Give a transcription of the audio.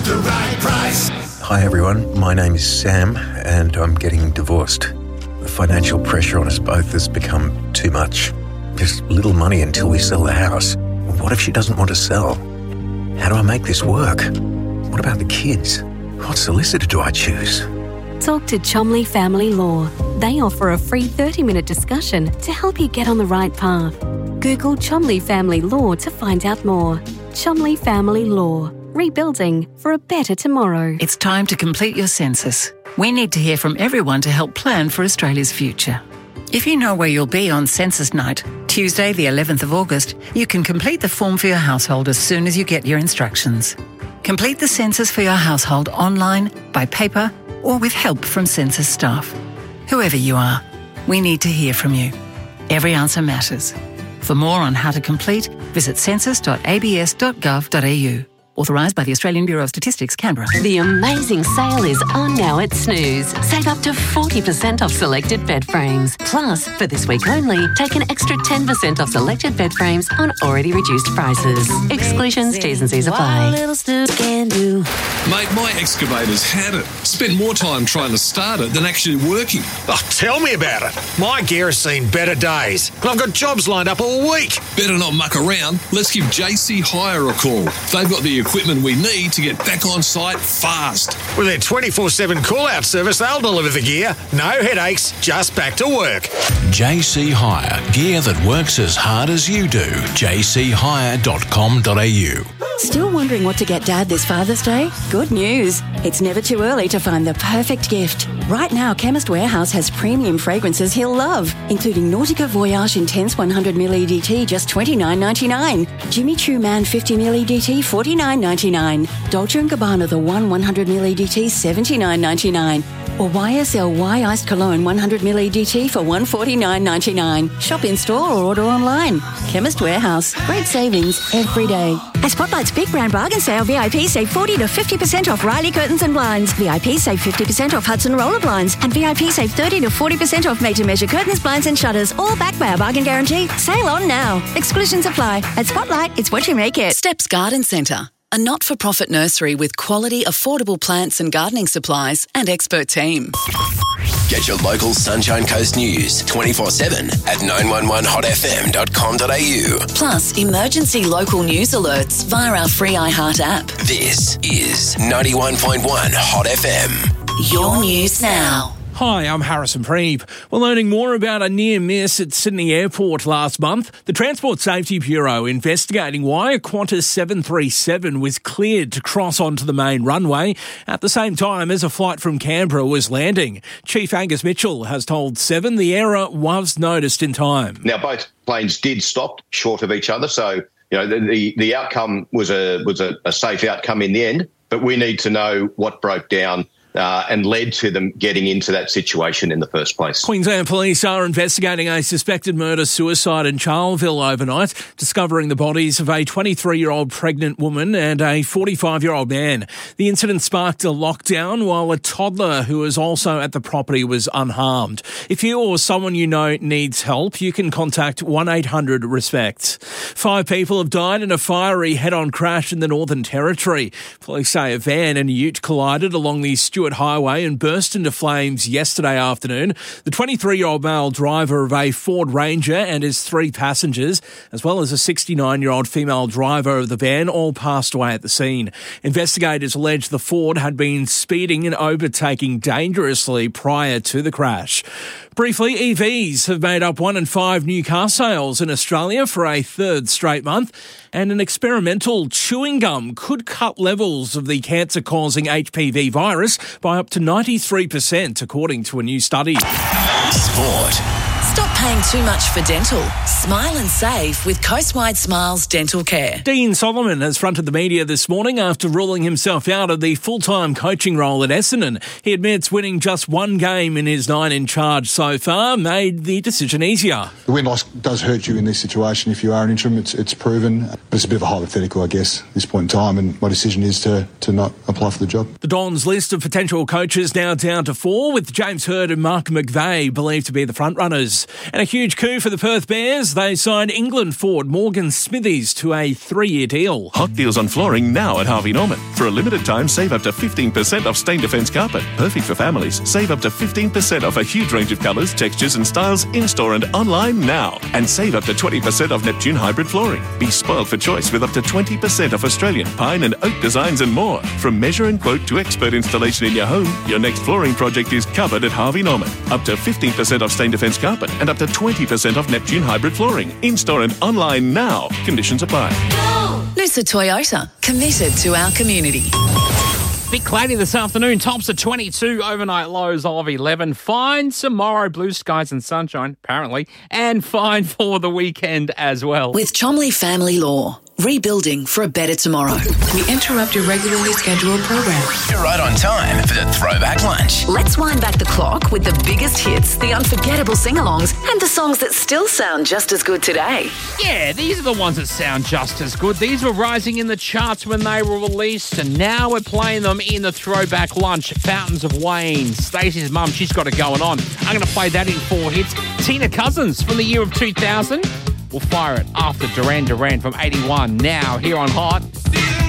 the right price. Hi everyone, my name is Sam and I'm getting divorced. The financial pressure on us both has become too much. Just little money until we sell the house. What if she doesn't want to sell? How do I make this work? What about the kids? What solicitor do I choose? Talk to Chomley Family Law. They offer a free 30-minute discussion to help you get on the right path. Google Chomley Family Law to find out more. Chomley Family Law. Rebuilding for a better tomorrow. It's time to complete your census. We need to hear from everyone to help plan for Australia's future. If you know where you'll be on census night, Tuesday the 11th of August, you can complete the form for your household as soon as you get your instructions. Complete the census for your household online, by paper, or with help from census staff. Whoever you are, we need to hear from you. Every answer matters. For more on how to complete, visit census.abs.gov.au. Authorised by the Australian Bureau of Statistics, Canberra. The amazing sale is on now at Snooze. Save up to 40% off selected bed frames. Plus, for this week only, take an extra 10% off selected bed frames on already reduced prices. Exclusions, T's and C's apply. Mate, my excavator's had it. Spent more time trying to start it than actually working. Oh, tell me about it. My gear has seen better days, and I've got jobs lined up all week. Better not muck around. Let's give JC Hire a call. They've got the equipment we need to get back on site fast. With their 24/7 call-out service, they'll deliver the gear. No headaches, just back to work. JC Hire. Gear that works as hard as you do. jchire.com.au. Still wondering what to get Dad this Father's Day? Good news. It's never too early to find the perfect gift. Right now, Chemist Warehouse has premium fragrances he'll love, including Nautica Voyage Intense 100ml EDT, just $29.99. Jimmy Choo Man 50ml EDT, $49.99. Dolce & Gabbana The One 100ml EDT, $79.99. Or YSL Y Iced Cologne 100ml EDT for $149.99. Shop in store or order online. Chemist Warehouse. Great savings every day. At Spotlight's Big Brand Bargain Sale, VIP save 40 to 50% off Riley Curtains and Blinds. VIP save 50% off Hudson Roller Blinds. And VIP save 30 to 40% off made-to-measure curtains, blinds and shutters. All backed by a bargain guarantee. Sale on now. Exclusions apply. At Spotlight, it's what you make it. Steps Garden Centre, a not-for-profit nursery with quality, affordable plants and gardening supplies and expert team. Get your local Sunshine Coast news 24/7 at 911hotfm.com.au. Plus, emergency local news alerts via our free iHeart app. This is 91.1 Hot FM. Your news now. Hi, I'm Harrison Preeb. We're learning more about a near miss at Sydney Airport last month. The Transport Safety Bureau investigating why a Qantas 737 was cleared to cross onto the main runway at the same time as a flight from Canberra was landing. Chief Angus Mitchell has told Seven the error was noticed in time. Now, both planes did stop short of each other, so the outcome was a safe outcome in the end, but we need to know what broke down and led to them getting into that situation in the first place. Queensland Police are investigating a suspected murder-suicide in Charleville overnight, discovering the bodies of a 23-year-old pregnant woman and a 45-year-old man. The incident sparked a lockdown while a toddler who was also at the property was unharmed. If you or someone you know needs help, you can contact 1-800-RESPECT. 5 people have died in a fiery head-on crash in the Northern Territory. Police say a van and a ute collided along the Stewart Highway and burst into flames yesterday afternoon. The 23-year-old male driver of a Ford Ranger and his 3 passengers, as well as a 69-year-old female driver of the van, all passed away at the scene. Investigators allege the Ford had been speeding and overtaking dangerously prior to the crash. Briefly, EVs have made up 1 in 5 new car sales in Australia for a 3rd straight month, and an experimental chewing gum could cut levels of the cancer-causing HPV virus by up to 93%, according to a new study. Sport. Stop paying too much for dental. Smile and save with Coastwide Smiles Dental Care. Dean Solomon has fronted the media this morning after ruling himself out of the full-time coaching role at Essendon. He admits winning just 1 game in his 9 in charge so far made the decision easier. The win-loss does hurt you in this situation if you are an interim. It's proven. But it's a bit of a hypothetical, I guess, at this point in time, and my decision is to not apply for the job. The Dons' list of potential coaches now down to 4, with James Hird and Mark McVeigh believed to be the front-runners. And a huge coup for the Perth Bears. They signed England forward Morgan Smithies to a 3-year deal. Hot deals on flooring now at Harvey Norman. For a limited time, save up to 15% off Stain Defence carpet. Perfect for families. Save up to 15% off a huge range of colours, textures and styles in-store and online now. And save up to 20% off Neptune hybrid flooring. Be spoiled for choice with up to 20% off Australian pine and oak designs and more. From measure and quote to expert installation in your home, your next flooring project is covered at Harvey Norman. Up to 15% off Stain Defence carpet and up to 20% off Neptune hybrid flooring. In-store and online now. Conditions apply. Noosa Toyota, committed to our community. Bit cloudy this afternoon. Tops of 22, overnight lows of 11. Fine tomorrow, blue skies and sunshine, apparently, and fine for the weekend as well. With Chomley Family Law, rebuilding for a better tomorrow. We interrupt your regularly scheduled program. You're right on time for the Throwback Lunch. Let's wind back the clock with the biggest hits, the unforgettable sing-alongs, and the songs that still sound just as good today. Yeah, these are the ones that sound just as good. These were rising in the charts when they were released, and now we're playing them in the Throwback Lunch. Fountains of Wayne. Stacey's mum, she's got it going on. I'm going to play that in 4 hits. Tina Cousins from the year of 2000. We'll fire it after Duran Duran from 81. Now, here on Hot.